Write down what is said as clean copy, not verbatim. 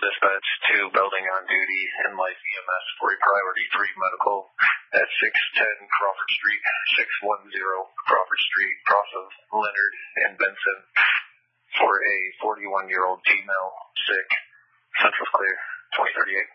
dispatch to building on duty in Life EMS for a priority 3 medical at 610 Crawford Street, 610 Crawford Street, cross of Leonard and Benson for a 41-year-old female, sick. Central's clear, 2038.